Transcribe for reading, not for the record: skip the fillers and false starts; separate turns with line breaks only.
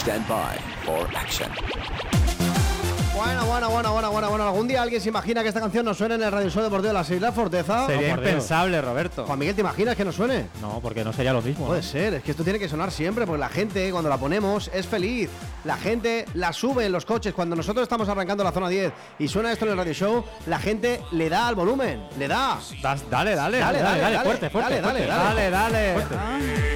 Stand by for action.
Bueno. ¿Algún día alguien se imagina que esta canción no suene en el Radio Show Deportivo de las Islas Forteza?
Sería
No, por Dios.
impensable, Roberto.
Juan Miguel, ¿te imaginas que no suene?
No, porque no sería lo mismo.
Puede
¿no?
ser, es que esto tiene que sonar siempre, porque la gente cuando la ponemos es feliz. La gente la sube en los coches. Cuando nosotros estamos arrancando la zona 10 y suena esto en el Radio Show, la gente le da al volumen, le da.
Dale,
Dale,
fuerte.
dale.
Fuerte.